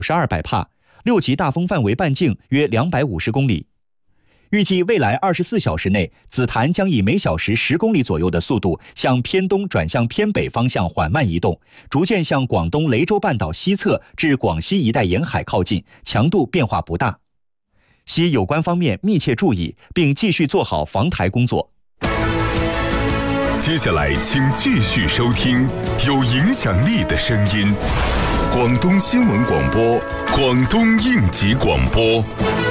9200帕，6级大风范围半径约250公里。预计未来24小时内，紫檀将以每小时10公里左右的速度向偏东转向偏北方向缓慢移动，逐渐向广东雷州半岛西侧至广西一带沿海靠近，强度变化不大。希有关方面密切注意，并继续做好防台工作。 接下来，请继续收听有影响力的声音——广东新闻广播、广东应急广播。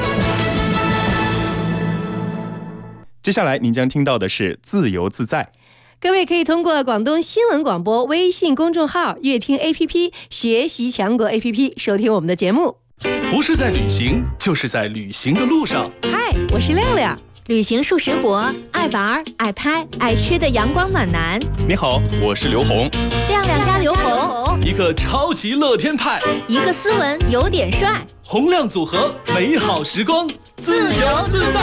接下来您将听到的是自由自在。 各位可以通过广东新闻广播微信公众号、乐听 APP、学习强国 APP 收听我们的节目。 不是在旅行，就是在旅行的路上。 嗨，我是亮亮， 旅行数十国，爱玩、爱拍、爱吃的阳光暖男。 你好，我是刘红。 亮亮加刘红， 一个超级乐天派， 一个斯文有点帅， 洪亮组合，美好时光，自由自在。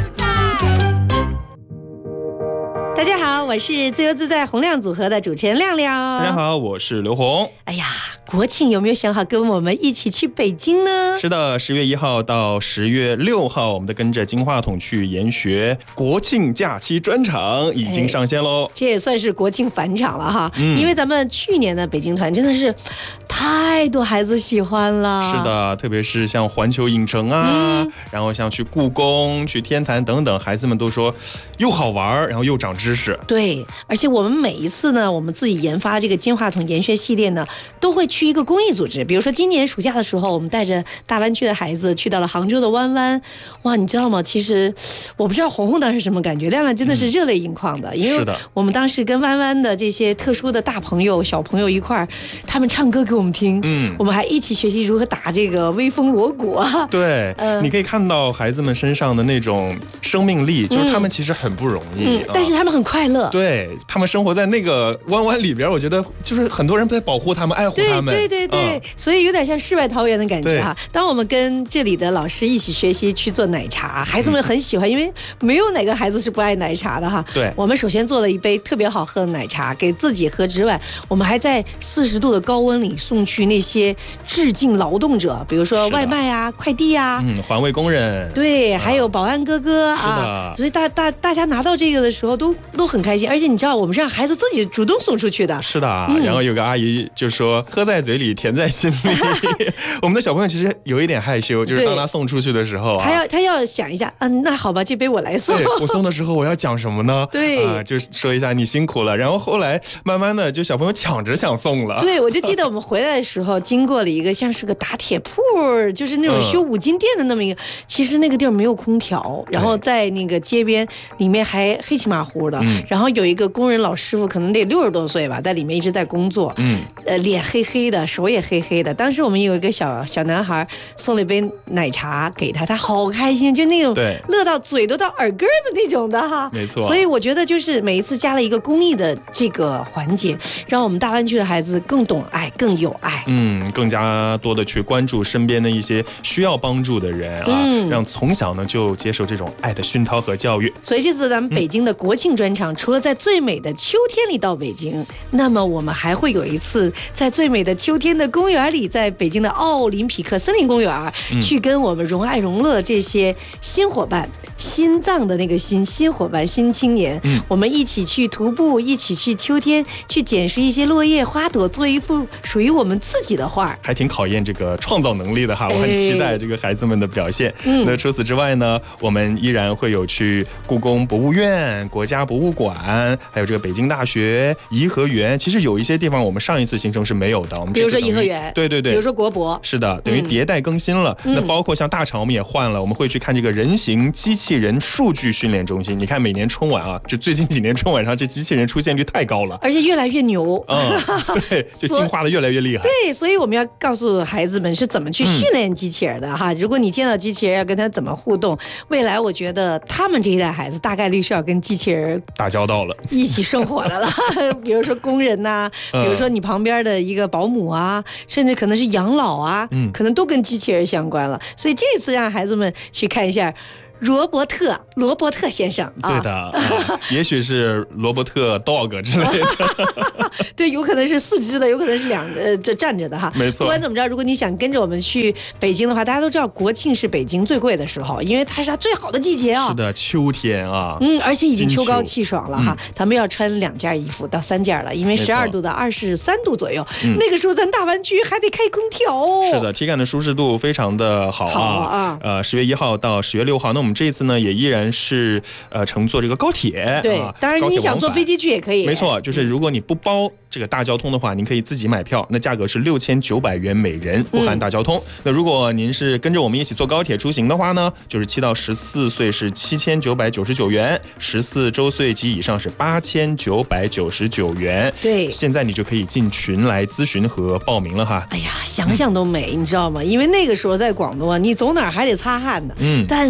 大家好，我是自由自在洪亮组合的主持人亮亮。 大家好，我是刘红。 哎呀，国庆有没有想好跟我们一起去北京呢？ 是的，10月1号到10月6号，我们的跟着金话筒去研学国庆假期专场已经上线喽。 这也算是国庆返场了哈，因为咱们去年的北京团真的是太多孩子喜欢了。 是的，特别是像环球影城啊，然后像去故宫、去天坛等等，孩子们都说又好玩，然后又长知识。 对，而且我们每一次呢，我们自己研发这个金话筒研学系列呢，都会去一个公益组织。比如说今年暑假的时候，我们带着大湾区的孩子去到了杭州的湾湾。哇，你知道吗？其实我不知道红红当时什么感觉，亮亮真的是热泪盈眶的，因为我们当时跟湾湾的这些特殊的大朋友、小朋友一块儿，他们唱歌给我们听，我们还一起学习如何打这个威风锣鼓啊。 对，你可以看到孩子们身上的那种生命力，就是他们其实很不容易， 但是他们很快乐。 对，他们生活在那个湾湾里边，我觉得就是很多人在保护他们、爱护他们。 对，所以有点像世外桃源的感觉哈。当我们跟这里的老师一起学习去做奶茶，孩子们很喜欢，因为没有哪个孩子是不爱奶茶的哈。 对， 我们首先做了一杯特别好喝的奶茶给自己喝之外，我们还在40度的高温里送去那些致敬劳动者，比如说外卖啊、快递啊， 环卫工人， 对，还有保安哥哥啊。所以大家拿到这个的时候都很开心，而且你知道我们是让孩子自己主动送出去的。 是的，然后有个阿姨就说喝在嘴里甜在心里我们的小朋友其实有一点害羞，就是当他送出去的时候他要想一下，那好吧，这杯我来送。 对，我送的时候我要讲什么呢？ 对， 就说一下你辛苦了。然后后来慢慢的就小朋友抢着想送了。 对，我就记得我们回来的时候经过了一个像是个打铁铺，就是那种修五金店的那么一个，其实那个地儿没有空调，然后在那个街边里面还黑漆麻糊的，然后有一个工人老师傅，可能得60多岁吧，在里面一直在工作，脸黑黑的，手也黑黑的。当时我们有一个小男孩送了一杯奶茶给他，他好开心，就那种乐到嘴都到耳根的那种的哈。 没错。 所以我觉得就是每一次加了一个公益的这个环节，让我们大湾区的孩子更懂爱，更有爱， 更加多的去关注身边的一些需要帮助的人啊，让从小呢就接受这种爱的熏陶和教育。 所以这次咱们北京的国庆专场，除了在最美的秋天里到北京，那么我们还会有一次在最美的秋天的公园里，在北京的奥林匹克森林公园，去跟我们荣爱荣乐这些新伙伴，心脏的那个新伙伴、新青年，我们一起去徒步，一起去秋天去捡拾一些落叶花朵，做一幅属于我们自己的画，还挺考验这个创造能力的哈。我很期待这个孩子们的表现。那除此之外呢，我们依然会有去故宫博物院、国家博物馆，还有这个北京大学、颐和园。其实有一些地方我们上一次行程是没有的，我们比如说颐和园， 对，比如说国博， 是的，等于迭代更新了。那包括像大厂我们也换了，我们会去看这个人形机器人数据训练中心。你看每年春晚啊，这最近几年春晚上这机器人出现率太高了， 而且越来越牛。 对，就进化的越来越厉害。 对，所以我们要告诉孩子们是怎么去训练机器人的哈。如果你见到机器人要跟他怎么互动，未来我觉得他们这一代孩子大概率是要跟机器人打交道了， 一起生活的了。比如说工人呐，比如说你旁边的一个保姆啊，甚至可能是养老啊，可能都跟机器人相关了。所以这次让孩子们去看一下罗伯特先生啊。 对的，也许是罗伯特 dog 之类的。 对，有可能是4只的，有可能是这站着的哈。 没错。 不管怎么着，如果你想跟着我们去北京的话，大家都知道国庆是北京最贵的时候，因为它是它最好的季节啊。 是的，秋天啊。 而且已经秋高气爽了哈。咱们要穿2件衣服到3件了，因为12度到23度左右，那个时候咱大湾区还得开空调哦。 是的，体感的舒适度非常的好啊。10月1号到10月6号，那我们这一次呢也依然是乘坐这个高铁。 对，当然你想坐飞机去也可以。 没错，就是如果你不包这个大交通的话，您可以自己买票，那价格是6900元每人，不含大交通。那如果您是跟着我们一起坐高铁出行的话呢，就是7到14岁是7999元，14周岁及以上是8999元。对，现在你就可以进群来咨询和报名了哈。 哎呀，想想都美，你知道吗？因为那个时候在广东啊，你走哪儿还得擦汗呢。但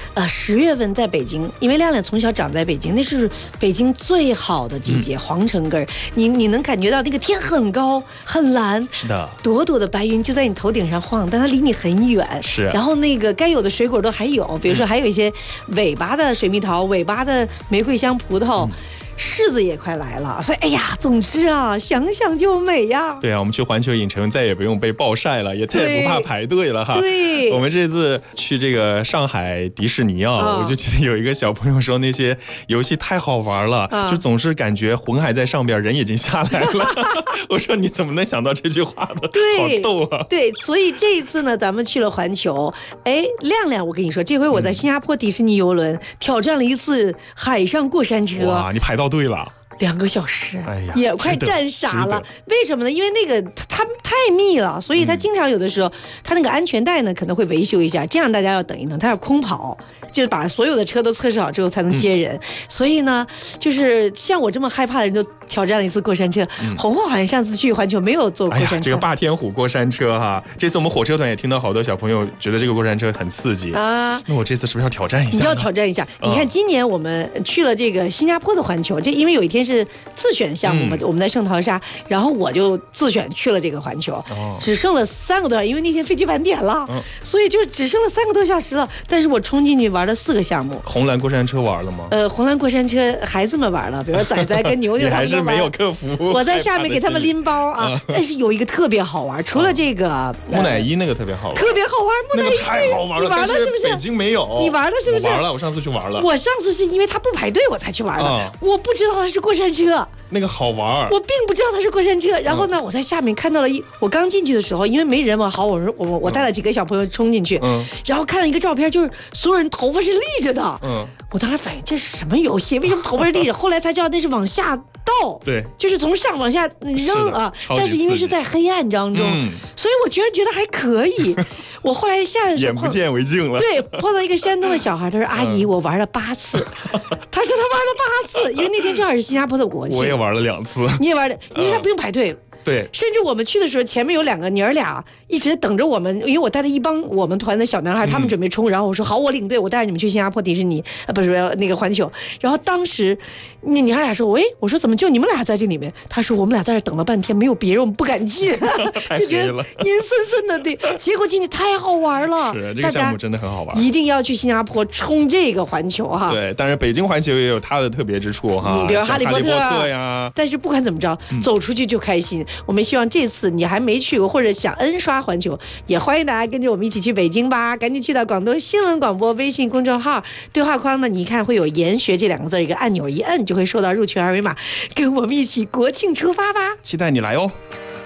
10月份在北京，因为亮亮从小长在北京，那是北京最好的季节，皇城根儿，你能感觉到那个天很高很蓝， 是的， 朵朵的白云就在你头顶上晃，但它离你很远。 是， 然后那个该有的水果都还有，比如说还有一些尾巴的水蜜桃，尾巴的玫瑰香葡萄。柿子也快来了，所以哎呀，总之啊，想想就美呀。 对啊，我们去环球影城再也不用被暴晒了，也再也不怕排队了哈。 对， 我们这次去这个上海迪士尼啊，我就记得有一个小朋友说那些游戏太好玩了，就总是感觉魂还在上边，人已经下来了。我说你怎么能想到这句话的？ 对， 好逗啊。 对，所以这一次呢，咱们去了环球。哎，亮亮，我跟你说，这回我在新加坡迪士尼游轮挑战了一次海上过山车。 哇，你排到队了。 2个小时， 哎呀， 也快站傻了。为什么呢？因为那个它太密了，所以它经常有的时候，它那个安全带呢可能会维修一下，这样大家要等一等。它要空跑，就是把所有的车都测试好之后才能接人。所以呢，就是像我这么害怕的人都挑战了一次过山车。红红好像上次去环球没有坐过山车。 这个霸天虎过山车哈，这次我们火车团也听到好多小朋友觉得这个过山车很刺激啊。那我这次是不是要挑战一下？ 你要挑战一下。你看今年我们去了这个新加坡的环球，这因为有一天是自选项目嘛，我们在圣淘沙，然后我就自选去了这个环球，只剩了3个多小时，因为那天飞机晚点了，所以就只剩了3个多小时了。但是我冲进去玩了4个项目。 红蓝过山车玩了吗？ 红蓝过山车孩子们玩了，比如说仔仔跟牛牛他们还是没有克服。 我在下面给他们拎包啊，但是有一个特别好玩，除了这个木乃伊那个特别好玩， 特别好玩，木乃伊太好玩了， 你玩了是不是？ 北京没有， 你玩了是不是？ 我玩了，我上次去玩了。 我上次是因为他不排队我才去玩的，我不知道它是过山车。 那个好玩， 我并不知道它是过山车。然后呢，我在下面看到了我刚进去的时候，因为没人嘛，好，我说我带了几个小朋友冲进去，然后看了一个照片，就是所有人头发是立着的，我当时反应这是什么游戏？为什么头发是立着？后来才知道那是往下倒， 对， 就是从上往下扔啊。但是因为是在黑暗当中，所以我居然觉得还可以。我后来下的时候眼不见为净了。 对，碰到一个山东的小孩，他说：“阿姨，我玩了8次。”他说他玩了8次，因为那天正好是新加坡的国庆。 我也玩了2次。 你也玩了，因为他不用排队。 对， 甚至我们去的时候，前面有2个娘儿俩一直等着我们，因为我带了一帮我们团的小男孩，他们准备冲，然后我说好，我领队，我带着你们去新加坡迪士尼，不是那个环球。然后当时那娘儿俩说，喂，我说怎么就你们俩在这里面？他说我们俩在这等了半天，没有别人，我们不敢进，就觉得阴森森的。对，结果进去太好玩了， 是这个项目真的很好玩， 一定要去新加坡冲这个环球哈。 对，但是北京环球也有它的特别之处哈， 比如哈利波特呀。 但是不管怎么着，走出去就开心。我们希望这次你还没去过或者想 N 刷环球，也欢迎大家跟着我们一起去北京吧！赶紧去到广东新闻广播微信公众号对话框呢，你看会有研学这2个字，一个按钮一摁就会收到入群二维码，跟我们一起国庆出发吧！ 期待你来哦。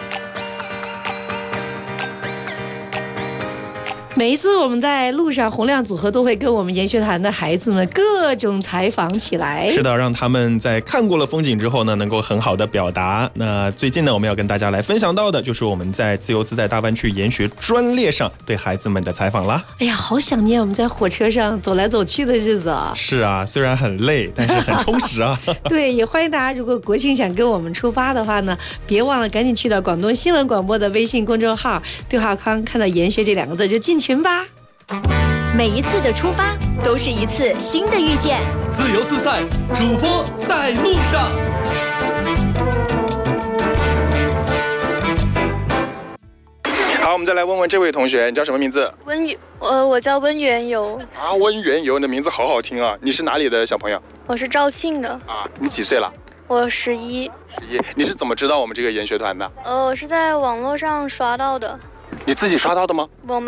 每一次我们在路上，洪亮组合都会跟我们研学团的孩子们各种采访起来。 是的，让他们在看过了风景之后呢，能够很好的表达。那最近呢，我们要跟大家来分享到的，就是我们在自由自在大湾区研学专列上对孩子们的采访啦。 哎呀，好想念我们在火车上走来走去的日子啊！ 是啊，虽然很累，但是很充实啊。 对，也欢迎大家，如果国庆想跟我们出发的话呢，别忘了赶紧去到广东新闻广播的微信公众号对话框，看到研学这2个字就进群吧。 每一次的出发都是一次新的遇见。 自由自在，主播在路上。 好，我们再来问问这位同学，你叫什么名字？ 我叫温元游。 啊，温元游，你的名字好好听啊！你是哪里的小朋友？ 我是肇庆的。 啊，你几岁了？ 我11。 你是怎么知道我们这个研学团的？ 我是在网络上刷到的。 你自己刷到的吗？ 我妈